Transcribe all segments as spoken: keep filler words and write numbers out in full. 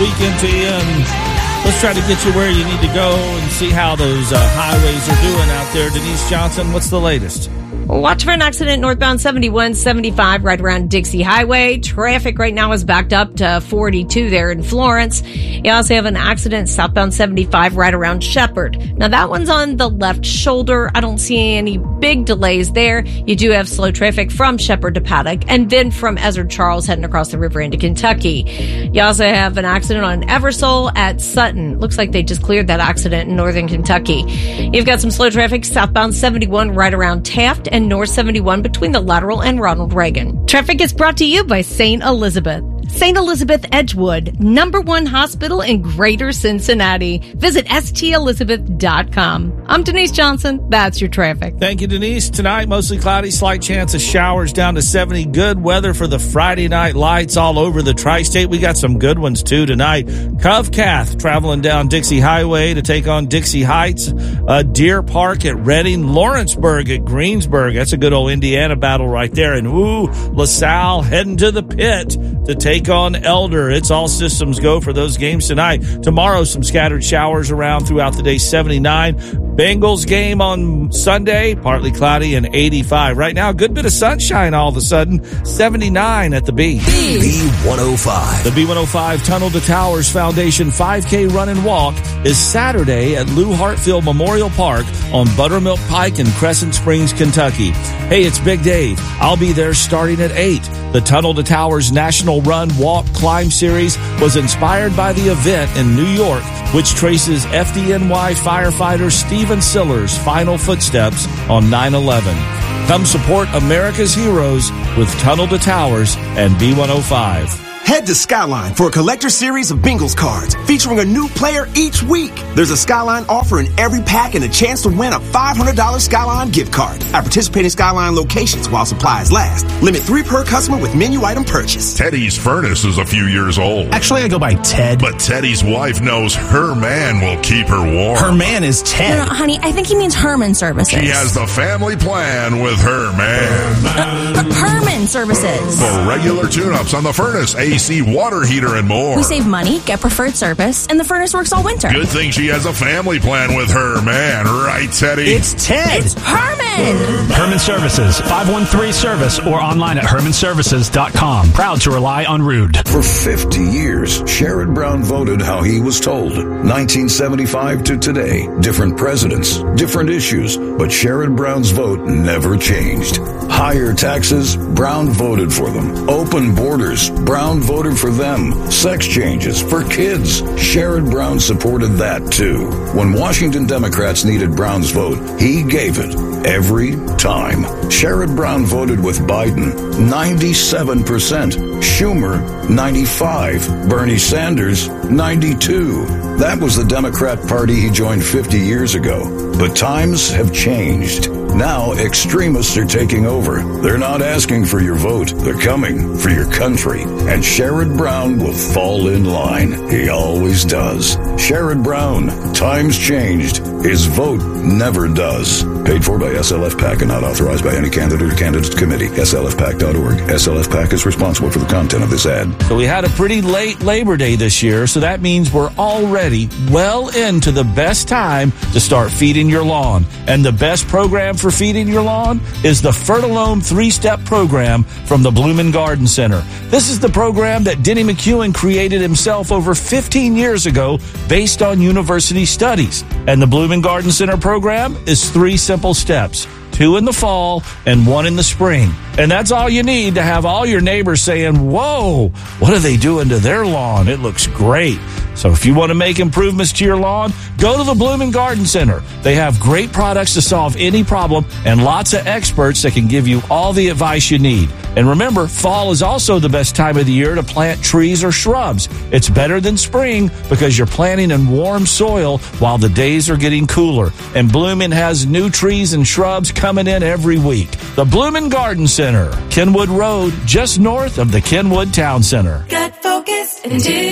weekend to you, and let's try to get you where you need to go and see how those uh, highways are doing out there. Denise Johnson, what's the latest? Watch for an accident northbound seventy-one seventy-five right around Dixie Highway. Traffic right now is backed up to forty-two there in Florence. You also have an accident southbound seventy-five right around Shepherd. Now that one's on the left shoulder. I don't see any big delays there. You do have slow traffic from Shepherd to Paddock and then from Ezra Charles heading across the river into Kentucky. You also have an accident on Eversole at Sutton. Looks like they just cleared that accident in northern Kentucky. You've got some slow traffic southbound seventy-one right around Taft and North seventy-one between the Lateral and Ronald Reagan. Traffic is brought to you by Saint Elizabeth. Saint Elizabeth Edgewood, number one hospital in Greater Cincinnati. Visit S T Elizabeth dot com. I'm Denise Johnson. That's your traffic. Thank you, Denise. Tonight, mostly cloudy, slight chance of showers down to seventy. Good weather for the Friday night lights all over the tri-state. We got some good ones, too, tonight. Covcath traveling down Dixie Highway to take on Dixie Heights. Uh, Deer Park at Reading. Lawrenceburg at Greensburg. That's a good old Indiana battle right there. And, ooh, LaSalle heading to the pit to take on Elder. It's all systems go for those games tonight. Tomorrow, some scattered showers around throughout the day, seventy-nine. Bengals game on Sunday, partly cloudy and eighty-five. Right now, a good bit of sunshine all of a sudden, seventy-nine at the B. B one oh five. The B one oh five Tunnel to Towers Foundation five K Run and Walk is Saturday at Lou Hartfield Memorial Park on Buttermilk Pike in Crescent Springs, Kentucky. Hey, it's Big Dave. I'll be there starting at eight. The Tunnel to Towers National Run, Walk, Climb Series was inspired by the event in New York, which traces F D N Y firefighter Stephen Siller's final footsteps on nine eleven. Come support America's heroes with Tunnel to Towers and B one oh five. Head to Skyline for a collector series of Bengals cards featuring a new player each week. There's a Skyline offer in every pack and a chance to win a five hundred dollars Skyline gift card at participating Skyline locations while supplies last. Limit three per customer with menu item purchase. Teddy's furnace is a few years old. Actually, I go by Ted. But Teddy's wife knows her man will keep her warm. Her man is Ted. No, no, honey, I think he means Herman Services. She has the family plan with her man. Uh, Herman Services. For regular tune-ups on the furnace, A C, water heater, and more. We save money, get preferred service, and the furnace works all winter. Good thing she has a family plan with her man, right, Teddy? It's Ted. It's Herman. Herman Services, five one three service or online at herman services dot com. Proud to rely on Rude. For fifty years, Sherrod Brown voted how he was told. nineteen seventy-five to today, different presidents, different issues, but Sherrod Brown's vote never changed. Higher taxes, Brown voted for them. Open borders, Brown voted for them. Sex changes for kids, Sherrod Brown supported that too. When Washington Democrats needed Brown's vote, he gave it every time. Sherrod Brown voted with Biden, ninety-seven percent. Schumer, ninety-five. Bernie Sanders, ninety-two. That was the Democrat Party he joined fifty years ago. But times have changed. Now extremists are taking over. They're not asking for your vote. They're coming for your country. And Sherrod Brown will fall in line. He always does. Sherrod Brown. Times changed. His vote never does. Paid for by S L F PAC and not authorized by any candidate or candidates committee. S L F PAC dot org. S L F PAC is responsible for the content of this ad. So we had a pretty late Labor Day this year, so that means we're already well into the best time to start feeding your lawn. And the best program for feeding your lawn is the Fertilome three-step program from the Bloomin' Garden Center. This is the program that Denny McEwen created himself over fifteen years ago based on university studies. And the Bloomin' Garden Center program is three simple steps. Two in the fall and one in the spring. And that's all you need to have all your neighbors saying, whoa, what are they doing to their lawn? It looks great. So if you want to make improvements to your lawn, go to the Bloomin' Garden Center. They have great products to solve any problem and lots of experts that can give you all the advice you need. And remember, fall is also the best time of the year to plant trees or shrubs. It's better than spring because you're planting in warm soil while the days are getting cooler. And Bloomin' has new trees and shrubs coming in every week. The Bloomin' Garden Center, Kenwood Road, just north of the Kenwood Town Center. Get focused,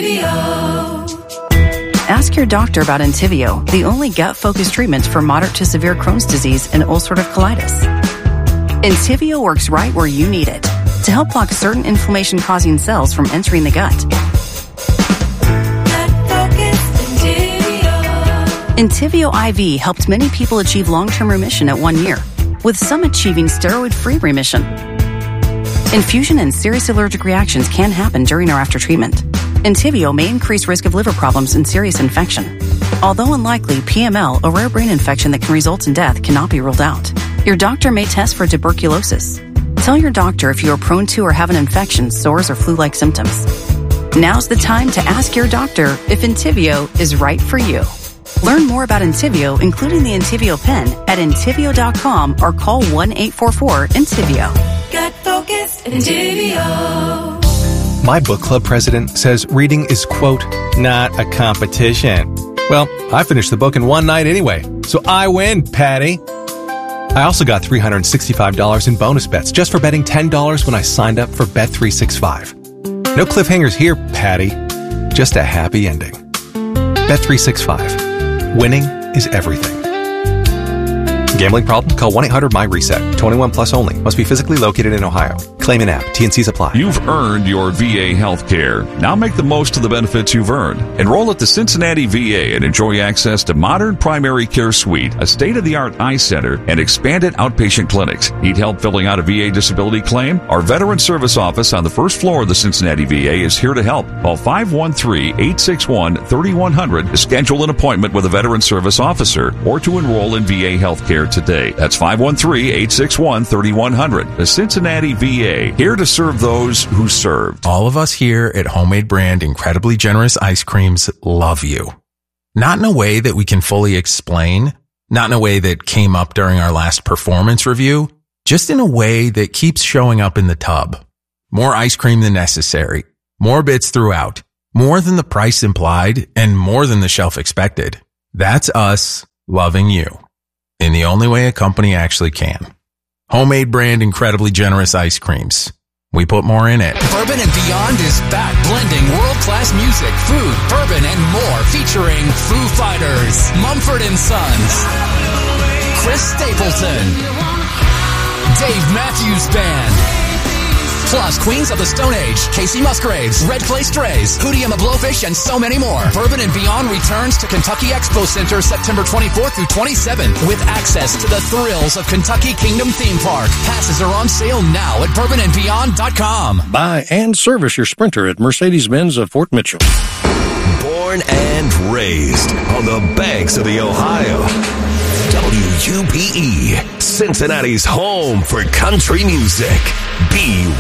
Entivio. Ask your doctor about Entivio, the only gut-focused treatment for moderate to severe Crohn's disease and ulcerative colitis. Entivio works right where you need it to help block certain inflammation-causing cells from entering the gut. Entyvio I V helped many people achieve long-term remission at one year, with some achieving steroid-free remission. Infusion and serious allergic reactions can happen during or after treatment. Entyvio may increase risk of liver problems and serious infection. Although unlikely, P M L, a rare brain infection that can result in death, cannot be ruled out. Your doctor may test for tuberculosis. Tell your doctor if you are prone to or have an infection, sores, or flu-like symptoms. Now's the time to ask your doctor if Entyvio is right for you. Learn more about Entyvio, including the Entyvio pen, at entyvio dot com or call one eight four four Entyvio. Get focused, Entyvio. My book club president says reading is, quote, not a competition. Well, I finished the book in one night anyway, so I win, Patty. I also got three hundred sixty-five dollars in bonus bets just for betting ten dollars when I signed up for Bet three sixty-five. No cliffhangers here, Patty. Just a happy ending. Bet three sixty-five. Winning is everything. Gambling problem? Call one eight hundred my reset. twenty-one plus only. Must be physically located in Ohio. Claim in app. T N Cs apply. You've earned your V A health care. Now make the most of the benefits you've earned. Enroll at the Cincinnati V A and enjoy access to modern primary care suite, a state-of-the-art eye center, and expanded outpatient clinics. Need help filling out a V A disability claim? Our Veteran Service Office on the first floor of the Cincinnati V A is here to help. Call five one three, eight six one, three one zero zero to schedule an appointment with a Veteran Service Officer or to enroll in V A health care today. That's five one three, eight six one, three one zero zero. The Cincinnati V A, here to serve those who served. All of us here at Homemade Brand Incredibly Generous Ice Creams love you. Not in a way that we can fully explain, not in a way that came up during our last performance review, just in a way that keeps showing up in the tub. More ice cream than necessary, more bits throughout, more than the price implied, and more than the shelf expected. That's us loving you in the only way a company actually can. Homemade Brand Incredibly Generous Ice Creams. We put more in it. Bourbon and Beyond is back, blending world-class music, food, bourbon, and more, featuring Foo Fighters, Mumford and Sons, Chris Stapleton, Dave Matthews Band, plus Queens of the Stone Age, Casey Musgraves, Red Clay Strays, Hootie and the Blowfish, and so many more. Bourbon and Beyond returns to Kentucky Expo Center September twenty-fourth through twenty-seventh with access to the thrills of Kentucky Kingdom Theme Park. Passes are on sale now at bourbon and beyond dot com. Buy and service your Sprinter at Mercedes-Benz of Fort Mitchell. Born and raised on the banks of the Ohio. W U P E, Cincinnati's home for country music. B